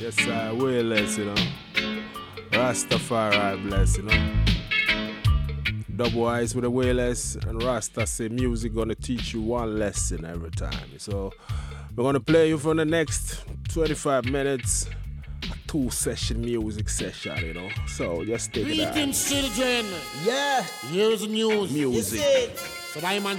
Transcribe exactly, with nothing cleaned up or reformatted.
Yes, I will, less, you know. Rastafari bless, you know. Double eyes with the wayless, and Rasta say music gonna teach you one lesson every time. So we're gonna play you for the next twenty-five minutes, a two session music session, you know. So just take it out. Greetings, children. Yeah. Here's the news. Music. So my man